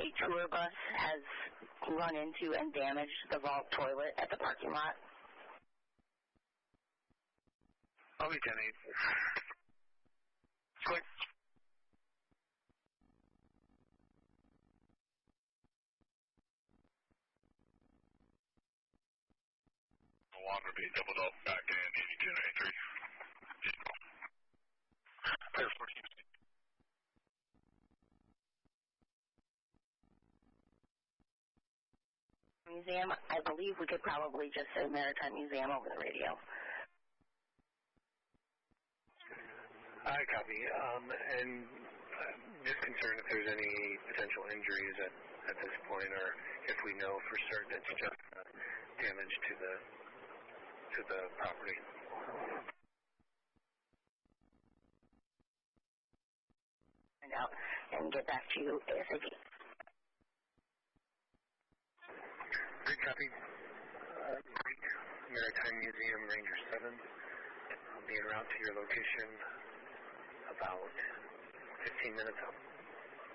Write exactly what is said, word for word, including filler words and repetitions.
a tour bus has run into and damaged the vault toilet at the parking lot? I'll be ten eight. Quick. Wander B, doubled up, back in eighty-two ninety-three. Clear for Houston. Museum, I believe we could probably just say Maritime Museum over the radio. I copy. Um, and I'm just concerned if there's any potential injuries at, at this point, or if we know for certain it's just uh, damage to the to the property. Find out and get back to you ASAP. Good copy. Uh, Maritime Museum, Ranger seven. I'll be en route to your location about fifteen minutes out.